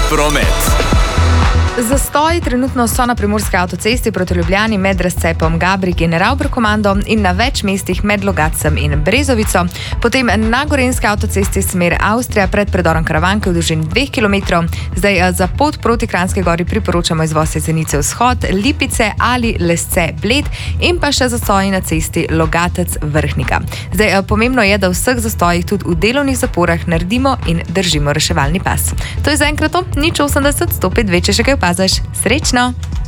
promet. Zastoji trenutno so na primorski avtocesti proti Ljubljani med razcepom Gabrik in Ravbrkomando in na več mestih med Logatcem in Brezovico. Potem na gorenjski avtocesti smer Avstrija pred predorom Karavanke v dolžini 2 km. Zdaj za pot proti Kranjski Gori priporočamo izvoz Jesenice vzhod, Lipice ali Lesce Bled in pa še zastoji na cesti Logatec-Vrhnika. Zdaj pomembno je, da v vseh zastojih tudi v delovnih zaporah naredimo in držimo reševalni pas. To je zaenkrat to, 080 105 2, če še kaj opaziš. Srečno!